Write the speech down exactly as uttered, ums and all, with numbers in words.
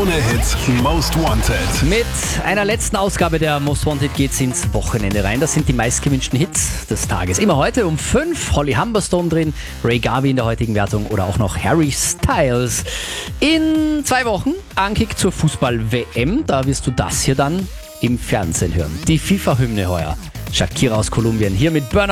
Krone Hits Most Wanted. Mit einer letzten Ausgabe der Most Wanted geht's ins Wochenende rein. Das sind die meistgewünschten Hits des Tages. Immer heute um fünf. Holly Humberstone drin, Ray Garvey in der heutigen Wertung oder auch noch Harry Styles. In zwei Wochen Ankick zur Fußball-W M. Da wirst du das hier dann im Fernsehen hören. Die FIFA-Hymne heuer. Shakira aus Kolumbien hier mit Burnout.